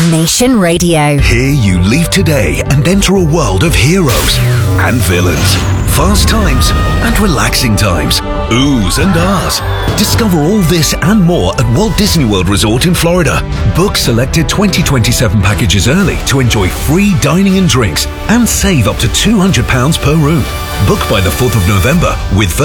Nation Radio. Here you leave today and enter a world of heroes and villains, fast times and relaxing times, oohs and ahs. Discover all this and more at Walt Disney World Resort in Florida. Book selected 2027 packages early to enjoy free dining and drinks and save up to £200 per room. Book by the 4th of November with